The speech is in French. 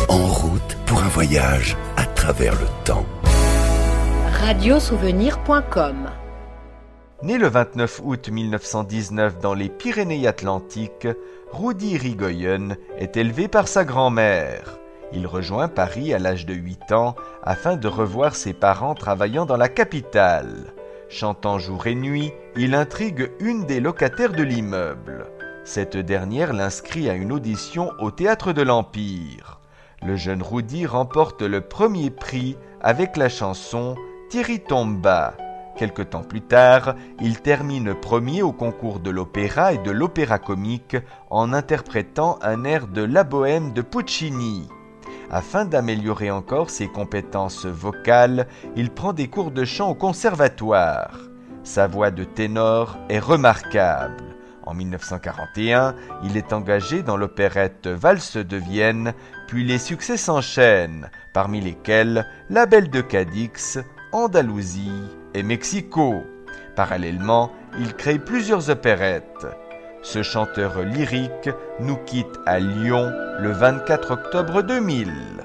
En route pour un voyage à travers le temps. Radiosouvenir.com. Né le 29 août 1919 dans les Pyrénées-Atlantiques, Rudi Irigoyen est élevé par sa grand-mère. Il rejoint Paris à l'âge de 8 ans afin de revoir ses parents travaillant dans la capitale. Chantant jour et nuit, il intrigue une des locataires de l'immeuble. Cette dernière l'inscrit à une audition au Théâtre de l'Empire. Le jeune Rudi remporte le premier prix avec la chanson « Thierry Tomba ». Quelque temps plus tard, il termine premier au concours de l'opéra et de l'opéra comique en interprétant un air de La Bohème de Puccini. Afin d'améliorer encore ses compétences vocales, il prend des cours de chant au conservatoire. Sa voix de ténor est remarquable. En 1941, il est engagé dans l'opérette Valse de Vienne, puis les succès s'enchaînent, parmi lesquels La Belle de Cadix, Andalousie et Mexico. Parallèlement, il crée plusieurs opérettes. Ce chanteur lyrique nous quitte à Lyon le 24 octobre 2000.